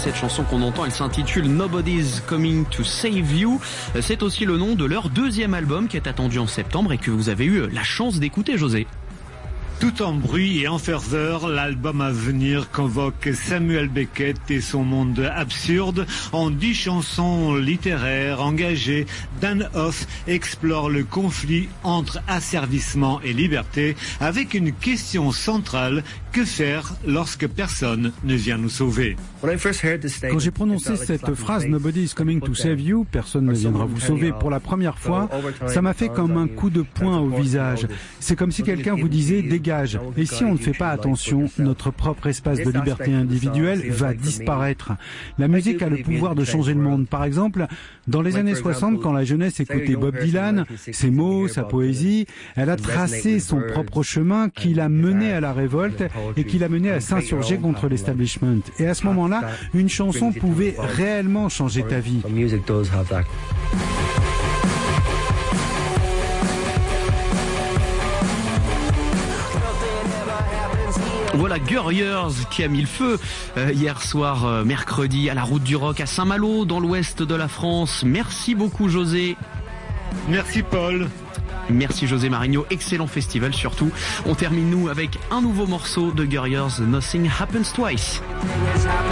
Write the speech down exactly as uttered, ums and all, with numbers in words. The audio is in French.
cette chanson qu'on entend, elle s'intitule Nobody's Coming to Save You. C'est aussi le nom de leur deuxième album qui est attendu en septembre et que vous avez eu la chance d'écouter, José. Tout en bruit et en ferveur, l'album à venir convoque Samuel Beckett et son monde absurde. En dix chansons littéraires engagées, Dan Hoff explore le conflit entre asservissement et liberté avec une question centrale: que faire lorsque personne ne vient nous sauver? Quand j'ai prononcé cette phrase « Nobody is coming to save you », personne ne viendra vous sauver, pour la première fois, ça m'a fait comme un coup de poing au visage. C'est comme si quelqu'un vous disait « dégage ». Et si on ne fait pas attention, notre propre espace de liberté individuelle va disparaître. La musique a le pouvoir de changer le monde. Par exemple, dans les années soixante, quand la jeunesse écoutait Bob Dylan, ses mots, sa poésie, elle a tracé son propre chemin qui l'a mené à la révolte et qui l'a mené à s'insurger contre l'establishment. Et à ce moment-là, une chanson pouvait réellement changer ta vie. Voilà Gurriers qui a mis le feu euh, hier soir, euh, mercredi, à la Route du Rock à Saint-Malo, dans l'ouest de la France. Merci beaucoup, José. Merci, Paul. Merci José Marigno, excellent festival surtout. On termine nous avec un nouveau morceau de Gurriers, Nothing Happens Twice.